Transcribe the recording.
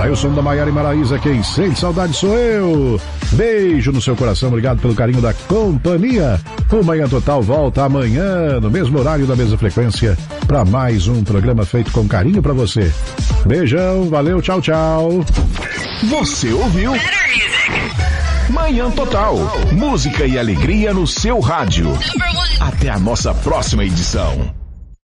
Tá aí o som da Maiara e Maraísa, quem sente saudade sou eu. Beijo no seu coração, obrigado pelo carinho da companhia. O Manhã Total volta amanhã, no mesmo horário da mesma frequência, para mais um programa feito com carinho para você. Beijão, valeu, tchau, tchau. Você ouviu? Manhã Total. Música e alegria no seu rádio. Até a nossa próxima edição.